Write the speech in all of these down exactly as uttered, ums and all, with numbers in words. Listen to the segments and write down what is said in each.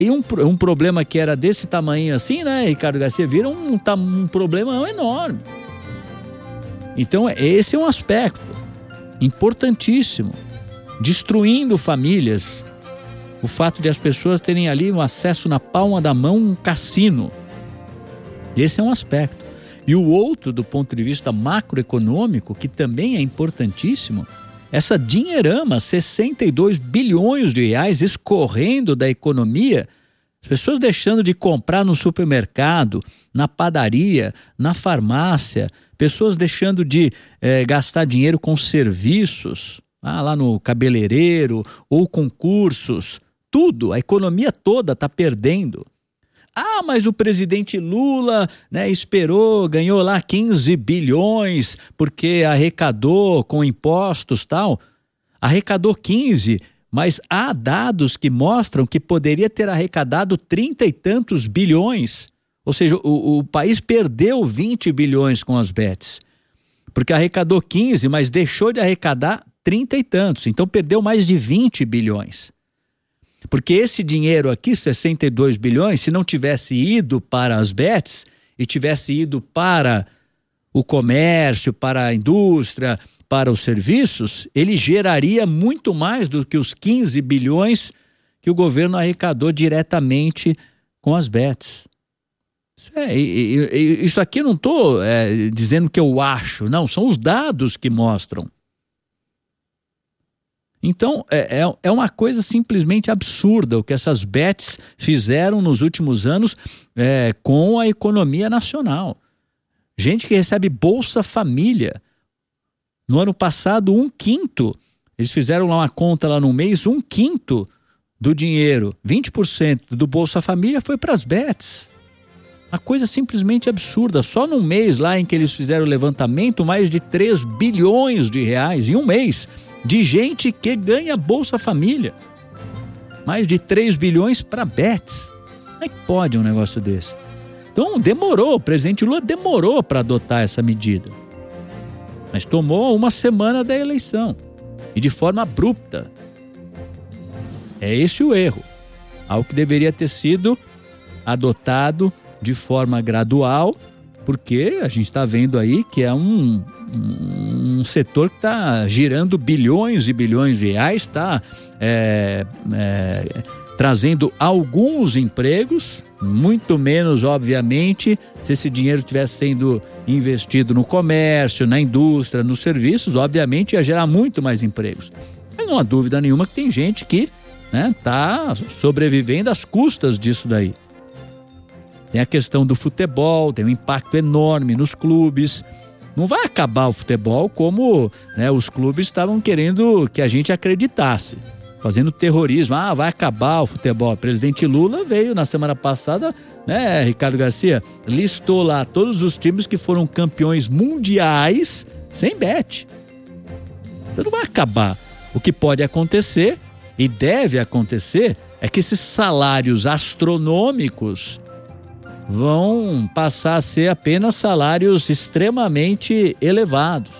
E um, um problema que era desse tamanho assim, né, Ricardo Garcia, vira um, um problema enorme. Então, esse é um aspecto importantíssimo, destruindo famílias. O fato de as pessoas terem ali um acesso na palma da mão, um cassino. Esse é um aspecto. E o outro, do ponto de vista macroeconômico, que também é importantíssimo, essa dinheirama, sessenta e dois bilhões de reais escorrendo da economia, as pessoas deixando de comprar no supermercado, na padaria, na farmácia, pessoas deixando de eh, gastar dinheiro com serviços, ah, lá no cabeleireiro ou com cursos, tudo, a economia toda está perdendo. Ah, mas o presidente Lula, né, esperou, ganhou lá quinze bilhões porque arrecadou com impostos e tal. Arrecadou quinze, mas há dados que mostram que poderia ter arrecadado trinta e tantos bilhões. Ou seja, o, o país perdeu vinte bilhões com as bets. Porque arrecadou quinze, mas deixou de arrecadar trinta e tantos. Então perdeu mais de vinte bilhões. Porque esse dinheiro aqui, sessenta e dois bilhões, se não tivesse ido para as bets e tivesse ido para o comércio, para a indústria, para os serviços, ele geraria muito mais do que os quinze bilhões que o governo arrecadou diretamente com as bets. Isso, é, isso aqui eu não estou é, dizendo que eu acho, não, são os dados que mostram. Então, é, é uma coisa simplesmente absurda o que essas bets fizeram nos últimos anos é, com a economia nacional. Gente que recebe Bolsa Família. No ano passado, um quinto, eles fizeram lá uma conta lá no mês, um quinto do dinheiro, vinte por cento do Bolsa Família foi para as bets. Uma coisa simplesmente absurda. Só num mês lá em que eles fizeram o levantamento, mais de três bilhões de reais em um mês. De gente que ganha Bolsa Família. Mais de três bilhões para bets. Como é que pode um negócio desse? Então demorou, o presidente Lula demorou para adotar essa medida. Mas tomou uma semana da eleição. E de forma abrupta. É esse o erro. Algo que deveria ter sido adotado de forma gradual, porque a gente está vendo aí que é um... um setor que está girando bilhões e bilhões de reais, está é, é, trazendo alguns empregos, muito menos, obviamente, se esse dinheiro estivesse sendo investido no comércio, na indústria, nos serviços, obviamente ia gerar muito mais empregos. Mas não há dúvida nenhuma que tem gente que está, né, sobrevivendo às custas disso daí. Tem a questão do futebol, tem um impacto enorme nos clubes. Não vai acabar o futebol como, né, os clubes estavam querendo que a gente acreditasse, fazendo terrorismo. Ah, vai acabar o futebol. O presidente Lula veio na semana passada, né, Ricardo Garcia, listou lá todos os times que foram campeões mundiais sem bet. Então não vai acabar. O que pode acontecer, e deve acontecer, é que esses salários astronômicos vão passar a ser apenas salários extremamente elevados.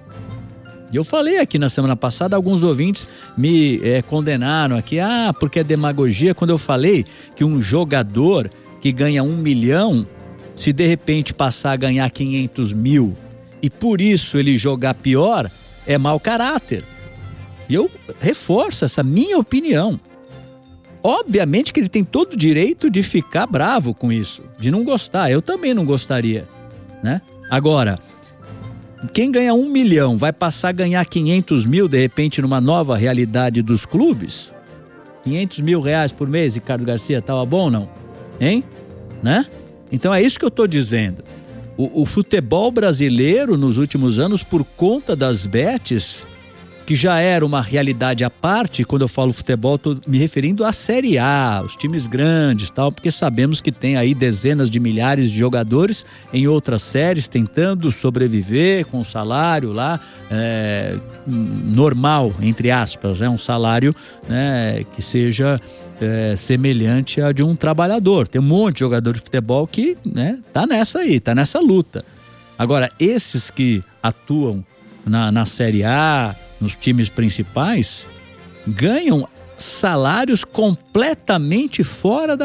E eu falei aqui na semana passada, alguns ouvintes me é, condenaram aqui, ah, porque é demagogia, quando eu falei que um jogador que ganha um milhão, se de repente passar a ganhar quinhentos mil e por isso ele jogar pior, é mau caráter. E eu reforço essa minha opinião. Obviamente que ele tem todo o direito de ficar bravo com isso, de não gostar. Eu também não gostaria, né? Agora, quem ganha um milhão vai passar a ganhar quinhentos mil, de repente, numa nova realidade dos clubes? quinhentos mil reais por mês, Ricardo Garcia, tava bom ou não? Hein? Né? Então é isso que eu tô dizendo. O, o futebol brasileiro, nos últimos anos, por conta das bets, que já era uma realidade à parte, quando eu falo futebol, estou me referindo à Série A, os times grandes, tal, porque sabemos que tem aí dezenas de milhares de jogadores em outras séries tentando sobreviver com um salário lá é, normal, entre aspas, é um salário, né, que seja é, semelhante a de um trabalhador. Tem um monte de jogador de futebol que, né, tá nessa aí, tá nessa luta. Agora, esses que atuam na, na Série A, nos times principais, ganham salários completamente fora da